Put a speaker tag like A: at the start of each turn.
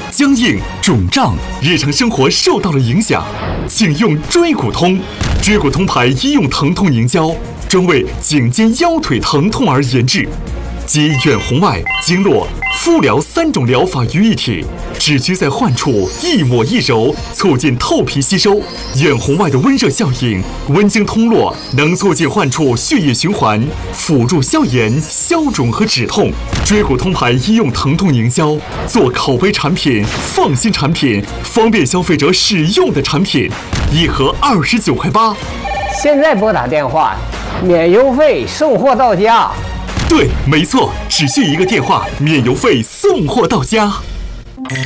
A: 僵硬、肿胀，日常生活受到了影响，请用椎骨通。椎骨通牌医用疼痛凝胶，专为颈肩腰腿疼痛而研制，集远红外、经络、敷疗3种疗法于一体，只需在患处一抹一揉，促进透皮吸收。远红外的温热效应，温经通络，能促进患处血液循环，辅助消炎、消肿和止痛。椎骨通牌医用疼痛凝胶，做口碑产品、放心产品、方便消费者使用的产品，一盒29.8块。
B: 现在拨打电话，免邮费送货到家。
A: 对，没错，只需一个电话，免邮费送货到家。